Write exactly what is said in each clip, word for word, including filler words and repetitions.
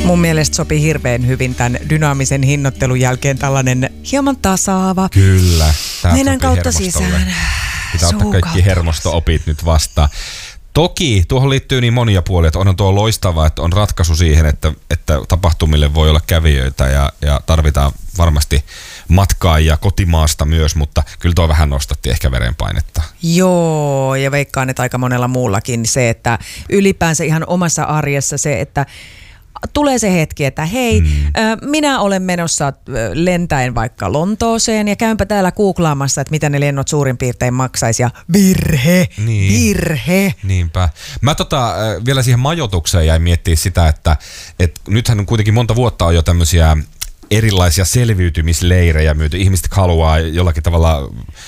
Mun mielestä sopii hirveän hyvin tämän dynaamisen hinnoittelun jälkeen tällainen hieman tasaava. Kyllä. Nenän kautta sisään. Pitää ottaa kaikki hermosto-opit nyt vastaan. Toki tuohon liittyy niin monia puolia, että onhan tuo loistavaa, että on ratkaisu siihen, että, että tapahtumille voi olla kävijöitä ja, ja tarvitaan varmasti matkaajia kotimaasta myös, mutta kyllä tuo vähän nostatti ehkä verenpainetta. Joo, ja veikkaan, että aika monella muullakin se, että ylipäänsä ihan omassa arjessa se, että tulee se hetki, että hei, mm. minä olen menossa lentäen vaikka Lontooseen ja käynpä täällä googlaamassa, että mitä ne lennot suurin piirtein maksaisi ja virhe, niin. virhe. Niinpä. Mä tota, vielä siihen majoitukseen jäin miettiä sitä, että et nythän kuitenkin monta vuotta on jo tämmöisiä erilaisia selviytymisleirejä myyty. Ihmiset haluaa jollakin tavalla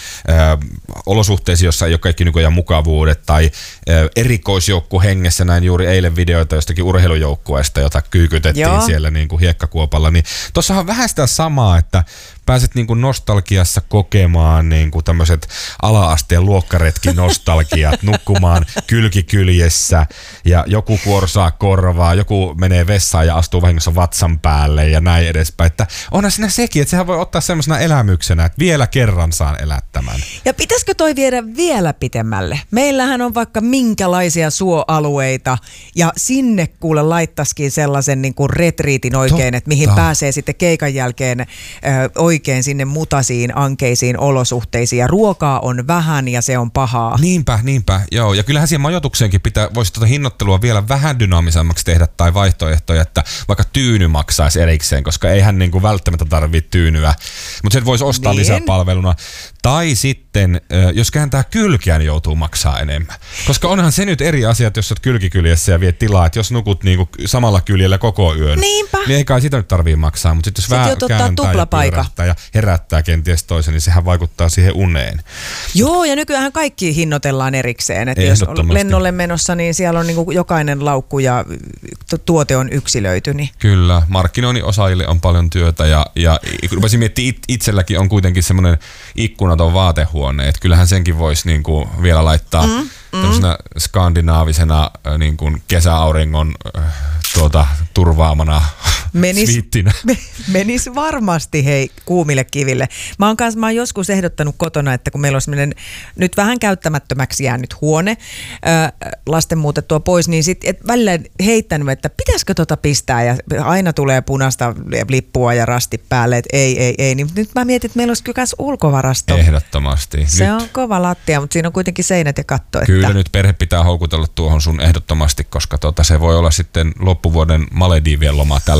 ö, olosuhteisiin, jossa ei ole kaikki nykyään mukavuudet tai ö, erikoisjoukku hengessä. Näin juuri eilen videoita jostakin urheilujoukkueesta, jota kyykytettiin Joo. siellä niin kuin hiekkakuopalla. Niin tossahan on vähän sitä samaa, että pääset niin kuin nostalgiassa kokemaan niin kuin tämmöiset ala-asteen luokkaretki nostalgiat, nukkumaan kylkikyljessä ja joku kuorsaa korvaa, joku menee vessaan ja astuu vahingossa vatsan päälle ja näin edespäin. Että onhan siinä sekin, että sehän voi ottaa semmoisena elämyksenä, että vielä kerran saan elää tämän. Ja pitäisikö toi viedä vielä pitemmälle? Meillähän on vaikka minkälaisia suoalueita ja sinne kuule laittaisikin sellaisen niin kuin retriitin oikein, Totta. että mihin pääsee sitten keikan jälkeen ö, oikein sinne mutasiin, ankeisiin olosuhteisiin ja ruokaa on vähän ja se on pahaa. Niinpä, niinpä, joo. Ja kyllähän siihen majoitukseenkin pitää, voisi tuota hinnoittelua vielä vähän dynaamisemmaksi tehdä tai vaihtoehtoja, että vaikka tyyny maksaisi erikseen, koska eihän niin kuin välttämättä tarvitse tyynyä, mutta sen voisi ostaa niin. lisäpalveluna. Tai sitten, jos kääntää kylkeä, niin joutuu maksaa enemmän. Koska onhan se nyt eri asiat, jos olet kylkikyljessä ja viet tilaa, että jos nukut niinku samalla kyljellä koko yön, Niinpä. niin ei kai sitä nyt tarvii maksaa. Mutta sitten jos vähän kääntää ja pyörähtää ja herättää kenties toisen, niin sehän vaikuttaa siihen uneen. Joo, ja nykyään kaikki hinnoitellaan erikseen. Että jos on lennolle menossa, niin siellä on niinku jokainen laukku ja tuote on yksilöity. Niin. Kyllä, markkinoinnin osaajille on paljon työtä ja, ja kun rupesin miettimään, itselläkin on kuitenkin semmoinen ikkunaton vaatehuone, että kyllähän senkin voisi niinku vielä laittaa mm, mm. tämmöisenä skandinaavisena niinku kesäauringon tuota, turvaamana menis, sviittinä. Menis varmasti hei kuumille kiville. Mä oon, kans, mä oon joskus ehdottanut kotona, että kun meillä on semmoinen nyt vähän käyttämättömäksi jäänyt huone ää, lasten muutettua pois, niin sitten välillä heittänyt, että pitäisikö tota pistää ja aina tulee punaista lippua ja rasti päälle, että ei, ei, ei. Niin nyt mä mietin, että meillä olisi kyllä myös ulkovarasto. Ehdottomasti. Se nyt. on kova lattia, mutta siinä on kuitenkin seinät ja katto. Kyllä että nyt perhe pitää houkutella tuohon sun ehdottomasti, koska tota, se voi olla sitten loppuvuoden Maledivien loma tällä